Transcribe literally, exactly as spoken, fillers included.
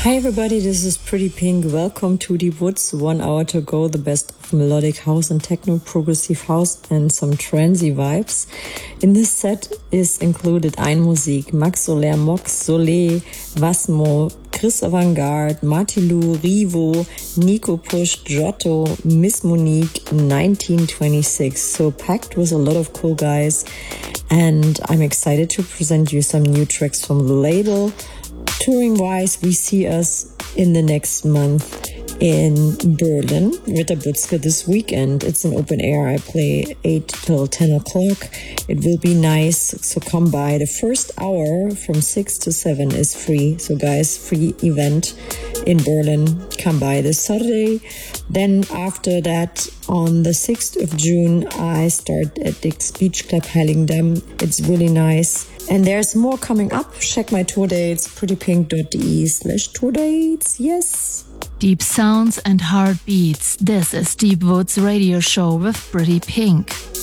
Hi everybody, this is Pretty Pink. Welcome to Deep Woods. One hour to go, the best of melodic house and techno, progressive house and some transy vibes. In this set is included Einmusik, Max Soler, Mox, Soleil, Vasmo, Chris Avantgarde, Martilou, Rivo, Nico Push, Giotto, Miss Monique, nineteen twenty-six. So packed with a lot of cool guys. And I'm excited to present you some new tracks from the label. Touring-wise, we see us in the next month in Berlin, Ritterbutzke this weekend. It's an open air. I play eight till ten o'clock. It will be nice, so come by. The first hour from six to seven is free. So guys, free event in Berlin. Come by this Saturday. Then after that, on the sixth of June, I start at Dick's Beach Club Heiligendamm. It's really nice. And there's more coming up. Check my tour dates, prettypink.de slash tour dates. Yes. Deep sounds and heartbeats. This is Deep Woods Radio Show with Pretty Pink.